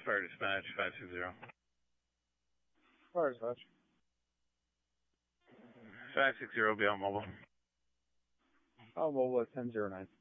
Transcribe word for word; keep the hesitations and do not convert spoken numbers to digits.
Fire dispatch, five six zero. Fire dispatch. five six zero, be on mobile. Oh, mobile at ten zero nine.